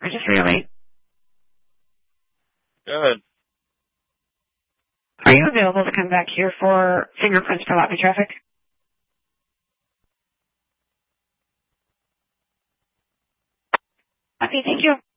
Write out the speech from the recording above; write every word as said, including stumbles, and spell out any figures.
just really. Go ahead. Are you available to come back here for fingerprints for lobby traffic? Okay, thank you.